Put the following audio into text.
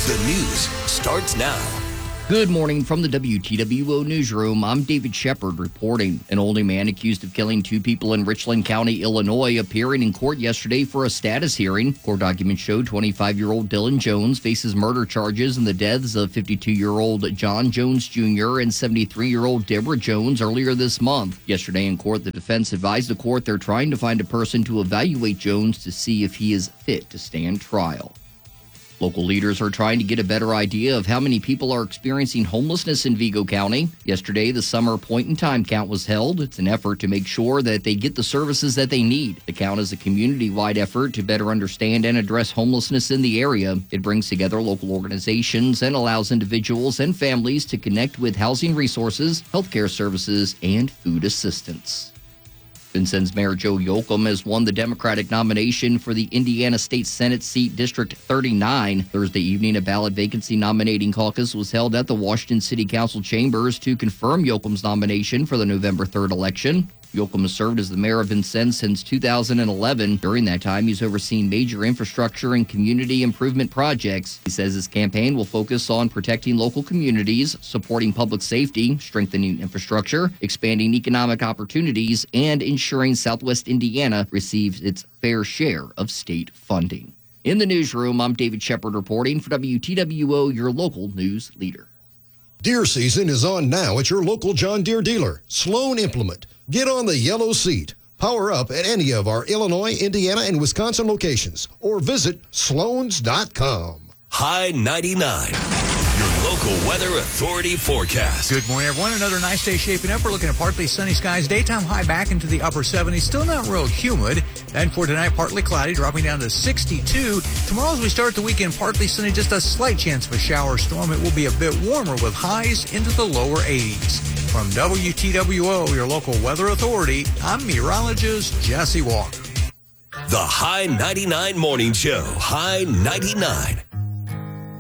The news starts now. Good morning from the WTWO newsroom. I'm David Shepard reporting. An older man accused of killing two people in Richland County, Illinois, appearing in court yesterday for a status hearing. Court documents show 25-year-old Dylan Jones faces murder charges in the deaths of 52-year-old John Jones Jr. and 73-year-old Deborah Jones earlier this month. Yesterday in court, the defense advised the court they're trying to find a person to evaluate Jones to see if he is fit to stand trial. Local leaders are trying to get a better idea of how many people are experiencing homelessness in Vigo County. Yesterday, the summer point-in-time count was held. It's an effort to make sure that they get the services that they need. The count is a community-wide effort to better understand and address homelessness in the area. It brings together local organizations and allows individuals and families to connect with housing resources, healthcare services, and food assistance. Vincennes Mayor Joe Yoakum has won the Democratic nomination for the Indiana State Senate seat District 39. Thursday evening, a ballot vacancy nominating caucus was held at the Washington City Council chambers to confirm Yoakum's nomination for the November 3rd election. Yoakum has served as the mayor of Vincennes since 2011. During that time, he's overseen major infrastructure and community improvement projects. He says his campaign will focus on protecting local communities, supporting public safety, strengthening infrastructure, expanding economic opportunities, and ensuring Southwest Indiana receives its fair share of state funding. In the newsroom, I'm David Shepard reporting for WTWO, your local news leader. Deer season is on now at your local John Deere dealer, Sloan Implement. Get on the yellow seat. Power up at any of our Illinois, Indiana, and Wisconsin locations or visit sloans.com. High 99, your local weather authority forecast. Good morning, everyone. Another nice day shaping up. We're looking at partly sunny skies. Daytime high back into the upper 70s. Still not real humid. And for tonight, partly cloudy, dropping down to 62. Tomorrow, as we start the weekend, partly sunny. Just a slight chance of a shower storm. It will be a bit warmer with highs into the lower 80s. From WTWO, your local weather authority, I'm meteorologist Jesse Walker. The High 99 Morning Show. High 99.